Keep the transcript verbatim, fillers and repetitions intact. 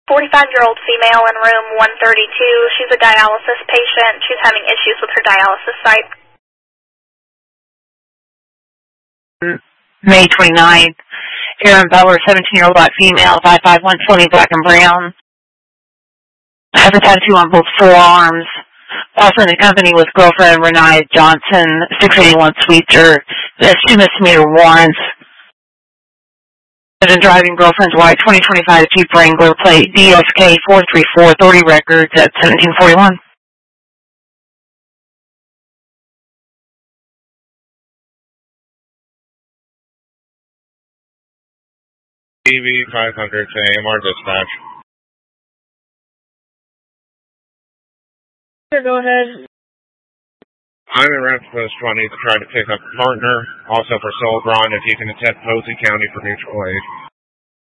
forty-five-year-old female in room one thirty-two. She's a dialysis patient. She's having issues with her dialysis site. May twenty-ninth. Aaron Butler, seventeen-year-old black female, five five, one twenty, black and brown. Has a tattoo on both forearms. Also in the company was girlfriend Renee Johnson, six eighty-one Sweetser. There's two misdemeanor warrants. And driving girlfriend's white twenty twenty-five Jeep Wrangler plate D S K four three four, thirty records at seventeen forty-one. T V five hundred to A M R dispatch. Sure, go ahead. I'm in Rapid Post twenty to try to pick up a partner, also for Soul Braun, if you can attend Posey County for mutual aid.